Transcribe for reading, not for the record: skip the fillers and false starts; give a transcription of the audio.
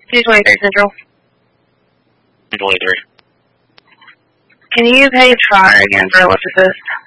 223 Central. 223. Can you pay Trotter again for Electricist?